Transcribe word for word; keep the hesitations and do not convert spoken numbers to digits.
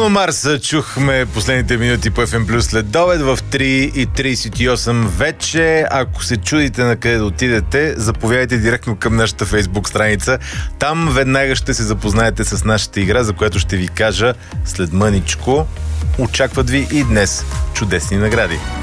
Бруно Марс чухме последните минути по Еф Ем Плюс след обед в три и трийсет и осем вече. Ако се чудите на къде да отидете, заповядайте директно към нашата Фейсбук страница. Там веднага ще се запознаете с нашата игра, за която ще ви кажа след мъничко. Очакват ви и днес чудесни награди.